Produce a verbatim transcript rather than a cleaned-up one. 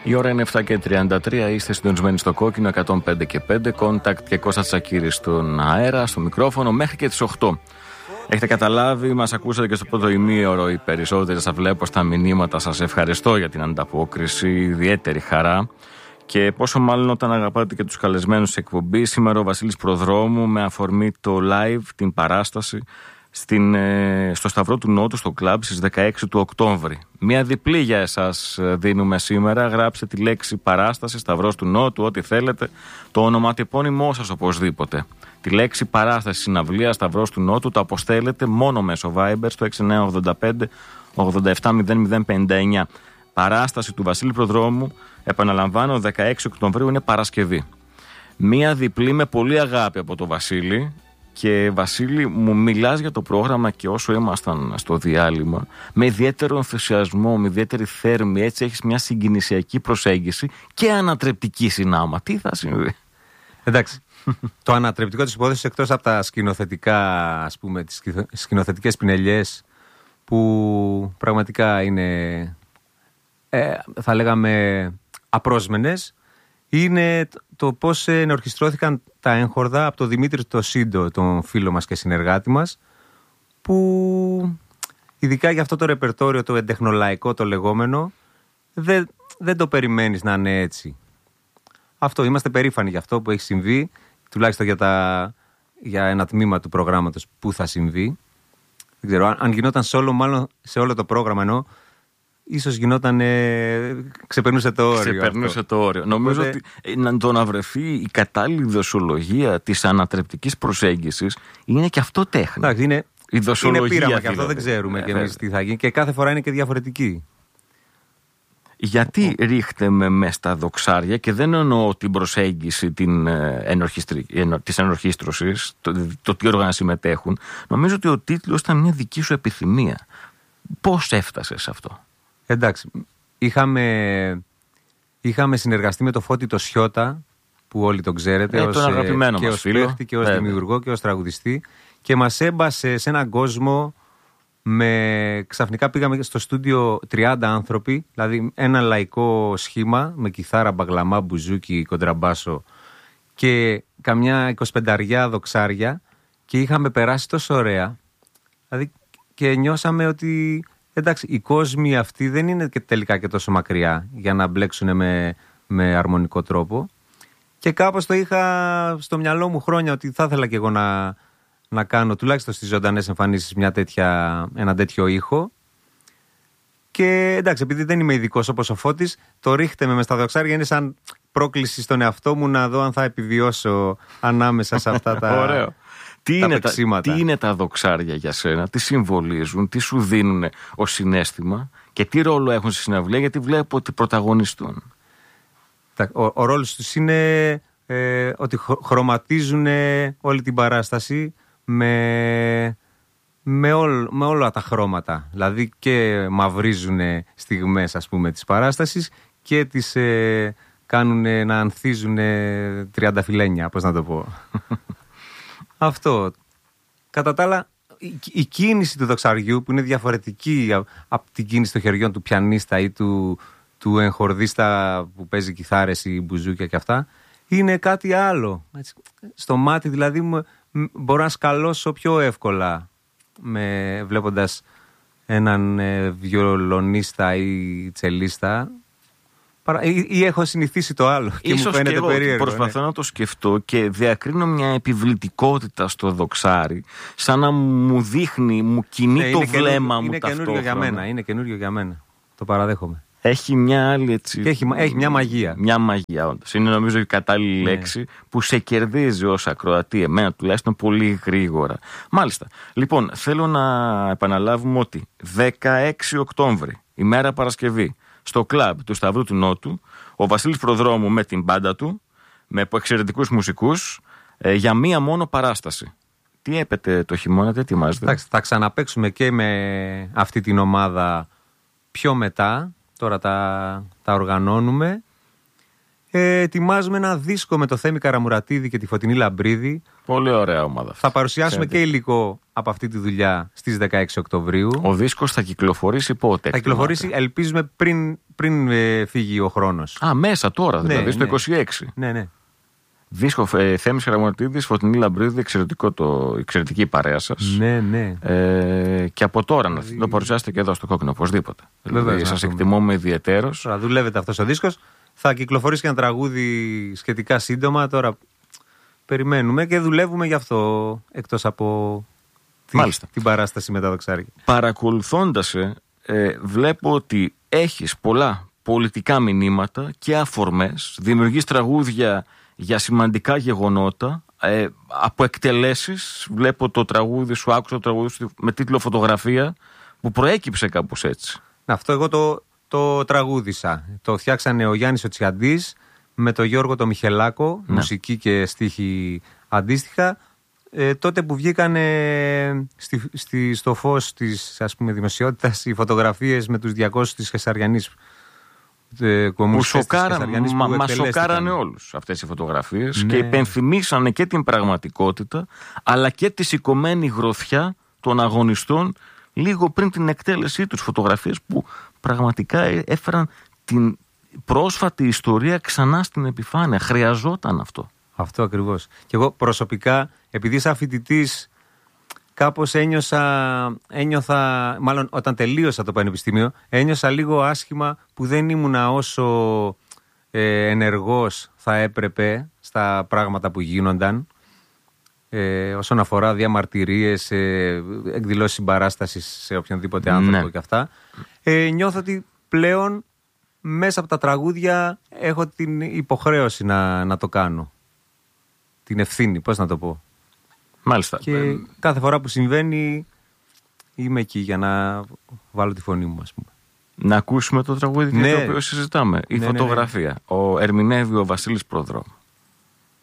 Η ώρα είναι επτά και τριάντα τρία, είστε συντονισμένοι στο Κόκκινο εκατόν πέντε και πέντε, Contact και Κώστα Τσακίρη στον αέρα, στο μικρόφωνο, μέχρι και τις οκτώ. Έχετε καταλάβει, μας ακούσατε και στο πρώτο ημίωρο οι περισσότεροι, σας βλέπω στα μηνύματα, σας ευχαριστώ για την ανταπόκριση, ιδιαίτερη χαρά. Και πόσο μάλλον όταν αγαπάτε και τους καλεσμένους της εκπομπής. Σήμερα ο Βασίλης Προδρόμου με αφορμή το live, την παράσταση στην, στο Σταυρό του Νότου, στο κλαμπ, στις δεκαέξι του Οκτώβρη. Μια διπλή για εσάς δίνουμε σήμερα. Γράψτε τη λέξη παράσταση, Σταυρός του Νότου, ό,τι θέλετε. Το ονοματεπώνυμό σας οπωσδήποτε. Τη λέξη παράσταση, συναυλία, Σταυρός του Νότου, το αποστέλλετε μόνο μέσω Viber στο έξι εννιά ογδόντα πέντε ογδόντα επτά μηδέν μηδέν πενήντα εννιά. Παράσταση του Βασίλη Προδρόμου, επαναλαμβάνω, δεκαέξι Οκτωβρίου, είναι Παρασκευή. Μία διπλή με πολύ αγάπη από τον Βασίλη. Και Βασίλη, μου μιλάς για το πρόγραμμα και όσο ήμασταν στο διάλειμμα, με ιδιαίτερο ενθουσιασμό, με ιδιαίτερη θέρμη, έτσι έχεις μια συγκινησιακή προσέγγιση και ανατρεπτική συνάμα. Τι θα συμβεί? Εντάξει, το ανατρεπτικό της υπόθεσης, εκτός από τα σκηνοθετικά, ας πούμε, τις σκηνοθετικές πινελιές που πραγματικά είναι, ε, θα λέγαμε, απρόσμενες, είναι το πώς ενορχιστρώθηκαν τα έγχορδα από τον Δημήτρη το Σύντο, τον φίλο μας και συνεργάτη μας, που ειδικά για αυτό το ρεπερτόριο, το εντεχνολαϊκό το λεγόμενο, δεν, δεν το περιμένεις να είναι έτσι. Αυτό, είμαστε περήφανοι για αυτό που έχει συμβεί, τουλάχιστον για, τα, για ένα τμήμα του προγράμματος που θα συμβεί. Δεν ξέρω, αν, αν γινόταν σε όλο, μάλλον σε όλο το πρόγραμμα, εννοώ, ίσως γινόταν, ε, ξεπερνούσε το όριο. Ξεπερνούσε το όριο. Νομίζω Οπότε... ότι να το να βρεθεί η κατάλληλη δοσολογία της ανατρεπτικής προσέγγισης είναι και αυτό τέχνη. Εντάξει, είναι, η δοσολογία, είναι πείραμα δηλαδή. Και αυτό δεν ξέρουμε ε, κι εμείς τι θα γίνει και κάθε φορά είναι και διαφορετική. Γιατί oh. ρίχτεμε μες στα δοξάρια, και δεν εννοώ την προσέγγιση την, ενορχιστρι... της ενορχίστρωσης, το, το τι όργανα συμμετέχουν. Νομίζω ότι ο τίτλος ήταν μια δική σου επιθυμία. Πώς έφτασες σε αυτό? Εντάξει, είχαμε, είχαμε συνεργαστεί με το Φώτη το Σιώτα, που όλοι τον ξέρετε, ε, ως, τον αγαπημένο και μας ως φίλο, παίχτη και ως Βέβαια. δημιουργό και ως τραγουδιστή, και μας έμπασε σε έναν κόσμο με, ξαφνικά πήγαμε στο στούντιο τριάντα άνθρωποι, δηλαδή ένα λαϊκό σχήμα με κιθάρα, μπαγλαμά, μπουζούκι, κοντραμπάσο και καμιά εικοσιπενταριά δοξάρια, και είχαμε περάσει τόσο ωραία, δηλαδή, και νιώσαμε ότι εντάξει, οι κόσμοι αυτοί δεν είναι και τελικά και τόσο μακριά για να μπλέξουν με, με αρμονικό τρόπο. Και κάπως το είχα στο μυαλό μου χρόνια ότι θα ήθελα και εγώ να, να κάνω τουλάχιστον στις ζωντανές εμφανίσεις μια τέτοια, ένα τέτοιο ήχο. Και εντάξει, επειδή δεν είμαι ειδικός όπως ο Φώτης, το ρίχτε με μες στα δοξάρια είναι σαν πρόκληση στον εαυτό μου να δω αν θα επιβιώσω ανάμεσα σε αυτά τα... Ωραίο. Τι τα είναι, τα, τι είναι τα δοξάρια για σένα, τι συμβολίζουν, τι σου δίνουν ως συναίσθημα και τι ρόλο έχουν στη συναυλία, γιατί βλέπω ότι πρωταγωνιστούν. Ο, ο ρόλος τους είναι ε, ότι χρωματίζουν όλη την παράσταση με, με, όλ, με όλα τα χρώματα. Δηλαδή και μαυρίζουν στιγμές, ας πούμε, της παράστασης και τις ε, κάνουν να ανθίζουν τριανταφυλλένια, πώς να το πω. Αυτό. Κατά τα άλλα, η, η κίνηση του δοξαριού, που είναι διαφορετική από την κίνηση των χεριών του πιανίστα ή του, του εγχορδίστα που παίζει κιθάρες ή μπουζούκια και αυτά, είναι κάτι άλλο. Έτσι, στο μάτι δηλαδή μπορώ να σκαλώσω πιο εύκολα με, βλέποντας έναν ε, βιολονίστα ή τσελίστα. Ή, ή έχω συνηθίσει το άλλο και ίσως μου φαίνεται και εγώ περίεργο. Προσπαθώ ναι. να το σκεφτώ και διακρίνω μια επιβλητικότητα στο δοξάρι, σαν να μου δείχνει, μου κινεί ναι, το βλέμμα μου είναι ταυτόχρονα. Είναι καινούριο για μένα, είναι καινούριο για μένα. Το παραδέχομαι. Έχει μια άλλη έτσι... Και έχει, έχει μια μαγεία. Μια μαγεία, όντως. Είναι νομίζω η κατάλληλη ναι. λέξη που σε κερδίζει ως ακροατή, εμένα τουλάχιστον πολύ γρήγορα. Μάλιστα. Λοιπόν, θέλω να επαναλάβουμε ότι δεκαέξι Οκτώβρη, ημέρα Παρασκευή, στο κλαμπ του Σταυρού του Νότου, ο Βασίλης Προδρόμου με την μπάντα του, με εξαιρετικούς μουσικούς, ε, για μία μόνο παράσταση. Τι έπεται το χειμώνα, τι ετοιμάζετε? Εντάξει, θα ξαναπαίξουμε και με αυτή την ομάδα πιο μετά. Τώρα τα, τα οργανώνουμε. Ε, ετοιμάζουμε ένα δίσκο με το Θέμη Καραμουρατίδη και τη Φωτεινή Λαμπρίδη. Πολύ ωραία ομάδα. Θα παρουσιάσουμε Ξέρετε. και υλικό από αυτή τη δουλειά στις δεκαέξι Οκτωβρίου. Ο δίσκος θα κυκλοφορήσει πότε? Θα κυκλοφορήσει, ελπίζουμε, πριν πριν ε, φύγει ο χρόνος. Α, μέσα τώρα, δηλαδή, ναι, στο ναι. είκοσι έξι. Ναι, ναι. Δίσκο ε, Θέμης Χαραμωτίδης, Φωτεινή Λαμπρίδη, εξαιρετικό το, εξαιρετική η παρέα σας. Ναι, ναι. Ε, και από τώρα να δηλαδή... το παρουσιάσετε και εδώ στο Κόκκινο, οπωσδήποτε. Δηλαδή, σας να εκτιμούμε ιδιαιτέρως. Τώρα δουλεύετε αυτός ο δίσκος. Θα κυκλοφορήσει και ένα τραγούδι σχετικά σύντομα. Τώρα περιμένουμε και δουλεύουμε γι' αυτό, εκτός από τη, την παράσταση με τα δοξάρια. Παρακολουθώντας ε, βλέπω ότι έχεις πολλά πολιτικά μηνύματα και αφορμές, δημιουργείς τραγούδια για σημαντικά γεγονότα, ε, από εκτελέσεις. Βλέπω το τραγούδι σου, άκουσα το τραγούδι σου με τίτλο Φωτογραφία, που προέκυψε κάπως έτσι. Αυτό εγώ το, το τραγούδισα. Το φτιάξανε ο Γιάννης ο Τσιαντής με τον Γιώργο το Μιχελάκο, ναι. Μουσική και στίχη αντίστοιχα. Ε, τότε που βγήκανε στη, στη, στο φως της, ας πούμε, δημοσιότητας οι φωτογραφίες με τους διακόσιους της Χεσαριανής, ε, που σοκάρα, μα, μας σοκάρανε όλους αυτές οι φωτογραφίες, ναι. Και υπενθυμίσανε και την πραγματικότητα αλλά και τη σηκωμένη γροθιά των αγωνιστών λίγο πριν την εκτέλεσή τους, φωτογραφίες που πραγματικά έφεραν την πρόσφατη ιστορία ξανά στην επιφάνεια. Χρειαζόταν αυτό. Αυτό ακριβώς. Και εγώ προσωπικά, επειδή σαν φοιτητής κάπως ένιωσα, ένιωθα, μάλλον όταν τελείωσα το πανεπιστήμιο, ένιωσα λίγο άσχημα που δεν ήμουνα όσο ε, ενεργός θα έπρεπε στα πράγματα που γίνονταν, ε, όσον αφορά διαμαρτυρίες, ε, εκδηλώσεις συμπαράστασης σε οποιονδήποτε άνθρωπο, ναι. Και αυτά. Ε, νιώθω ότι πλέον μέσα από τα τραγούδια έχω την υποχρέωση να, να το κάνω. Την ευθύνη, πώς να το πω. Μάλιστα. Και ε... κάθε φορά που συμβαίνει είμαι εκεί για να βάλω τη φωνή μου, ας πούμε. Να ακούσουμε το τραγούδι, ναι. Το οποίο συζητάμε. Η, ναι, φωτογραφία. Ναι, ναι. Ο ερμηνεύει ο Βασίλης Προδρόμου.